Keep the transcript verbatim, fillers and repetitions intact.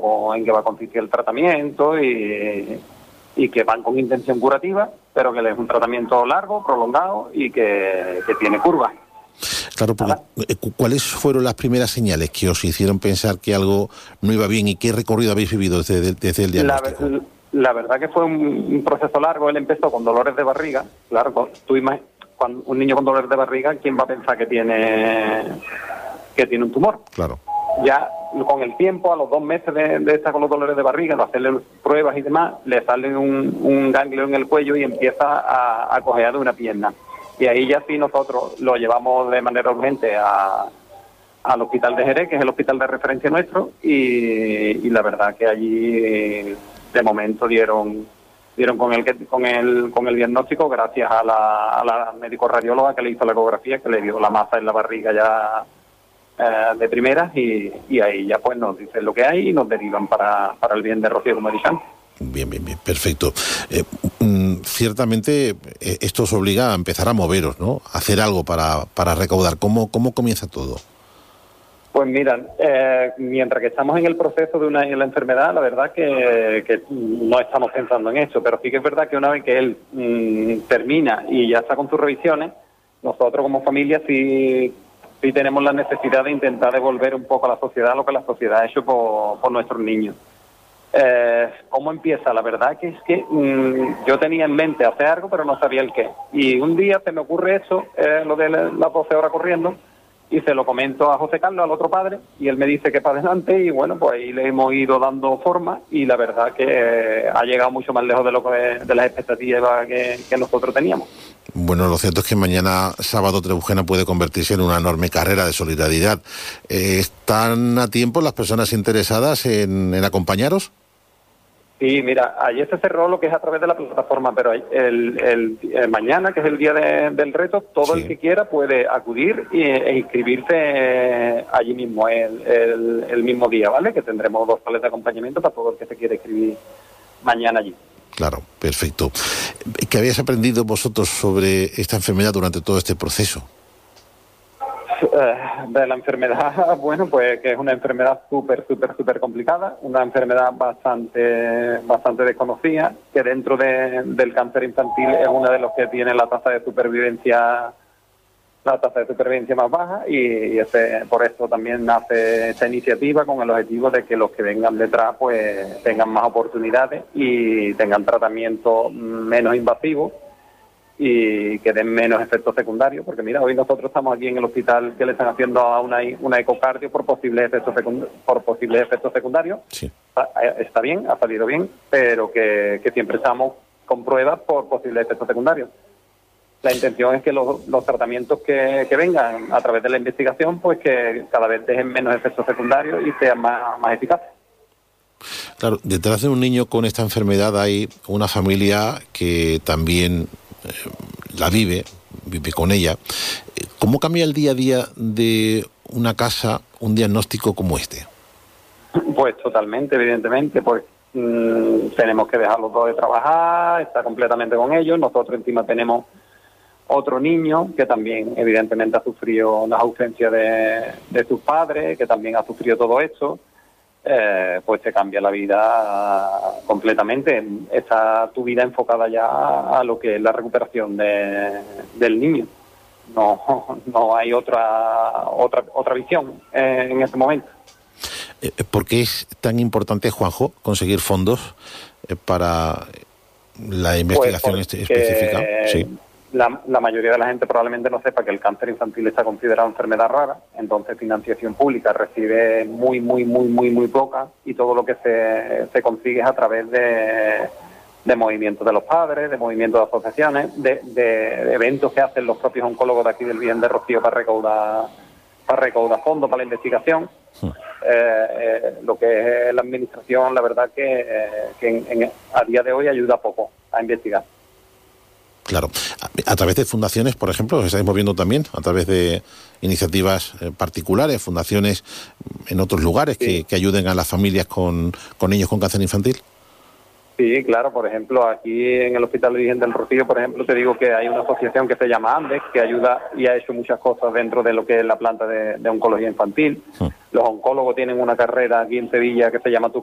poco en qué va a consistir el tratamiento y, y que van con intención curativa, pero que es un tratamiento largo, prolongado y que, que tiene curvas. Claro, porque, ¿cuáles fueron las primeras señales que os hicieron pensar que algo no iba bien y qué recorrido habéis vivido desde, desde el diagnóstico? La, la verdad que fue un, un proceso largo. Él empezó con dolores de barriga. Claro, tú imag- cuando un niño con dolores de barriga, ¿quién va a pensar que tiene que tiene un tumor? Claro. Ya con el tiempo, a los dos meses de, de estar con los dolores de barriga, de hacerle pruebas y demás, le sale un, un ganglio en el cuello y empieza a, a cojear de una pierna. Y ahí ya sí nosotros lo llevamos de manera urgente a, al hospital de Jerez, que es el hospital de referencia nuestro, y, y la verdad que allí de momento dieron dieron con el con el con el diagnóstico gracias a la, a la médico radióloga que le hizo la ecografía, que le dio la masa en la barriga ya eh, de primeras, y, y ahí ya pues nos dicen lo que hay y nos derivan para, para el bien de Rocío, como he dicho antes. Bien, bien, bien, perfecto. Eh, mm, ciertamente eh, esto os obliga a empezar a moveros, ¿no? A hacer algo para, para recaudar. ¿Cómo, cómo comienza todo? Pues mira, eh, mientras que estamos en el proceso de una en la enfermedad, la verdad que, que no estamos pensando en eso, pero sí que es verdad que una vez que él mmm, termina y ya está con sus revisiones, nosotros como familia sí, sí tenemos la necesidad de intentar devolver un poco a la sociedad lo que la sociedad ha hecho por, por nuestros niños. Eh, ¿Cómo empieza? La verdad que es que mmm, yo tenía en mente hacer algo, pero no sabía el qué. Y un día se me ocurre eso, eh, lo de las doce horas corriendo, y se lo comento a José Carlos, al otro padre, y él me dice que para adelante, y bueno, pues ahí le hemos ido dando forma, y la verdad que eh, ha llegado mucho más lejos de lo que de las expectativas que, que nosotros teníamos. Bueno, lo cierto es que mañana sábado Trebujena puede convertirse en una enorme carrera de solidaridad. Eh, ¿Están a tiempo las personas interesadas en, en acompañaros? Sí, mira, ayer se cerró lo que es a través de la plataforma, pero el, el, el mañana, que es el día de, del reto, todo sí. El que quiera puede acudir y, e inscribirse allí mismo, el, el, el mismo día, ¿vale? Que tendremos dos sales de acompañamiento para todo el que se quiera inscribir mañana allí. Claro, perfecto. ¿Qué habéis aprendido vosotros sobre esta enfermedad durante todo este proceso? De la enfermedad, bueno, pues que es una enfermedad súper, súper, súper complicada, una enfermedad bastante bastante desconocida, que dentro de, del cáncer infantil es una de los que tiene la tasa de supervivencia la tasa de supervivencia más baja, y, y ese, por eso también nace esta iniciativa con el objetivo de que los que vengan detrás pues tengan más oportunidades y tengan tratamiento menos invasivo y que den menos efectos secundarios, porque mira, hoy nosotros estamos aquí en el hospital que le están haciendo a una, una ecocardio por posibles efectos secund- por posibles efectos secundarios. Sí. Está bien, ha salido bien, pero que, que siempre estamos con pruebas por posibles efectos secundarios. La intención es que los, los tratamientos que, que vengan a través de la investigación, pues que cada vez dejen menos efectos secundarios y sean más, más eficaces. Claro, detrás de un niño con esta enfermedad hay una familia que también eh, la vive, vive con ella. ¿Cómo cambia el día a día de una casa un diagnóstico como este? Pues totalmente, evidentemente, pues mmm, tenemos que dejar los dos de trabajar, estar completamente con ellos. Nosotros encima tenemos otro niño que también evidentemente ha sufrido las ausencias de, de sus padres, que también ha sufrido todo esto. Eh, pues te cambia la vida completamente. Está tu vida enfocada ya a lo que es la recuperación de, del niño. No, no hay otra otra otra visión eh, en ese momento. ¿Por qué es tan importante, Juanjo, conseguir fondos eh, para la investigación pues específica? Sí. La, la mayoría de la gente probablemente no sepa que el cáncer infantil está considerado enfermedad rara, entonces financiación pública recibe muy, muy, muy, muy, muy poca, y todo lo que se, se consigue es a través de, de movimientos de los padres, de movimientos de asociaciones, de, de eventos que hacen los propios oncólogos de aquí del Bien de Rocío para recaudar, para recaudar fondos para la investigación. Sí. Eh, eh, lo que es la administración, la verdad que, eh, que en, en, a día de hoy ayuda poco a investigar. Claro. A, a través de fundaciones, por ejemplo, os estáis moviendo también, a través de iniciativas eh, particulares, fundaciones en otros lugares sí. que, que ayuden a las familias con, con niños con cáncer infantil. Sí, claro, por ejemplo, aquí en el Hospital de Virgen del Rocío, por ejemplo, te digo que hay una asociación que se llama Andes, que ayuda y ha hecho muchas cosas dentro de lo que es la planta de, de oncología infantil. Sí. Los oncólogos tienen una carrera aquí en Sevilla que se llama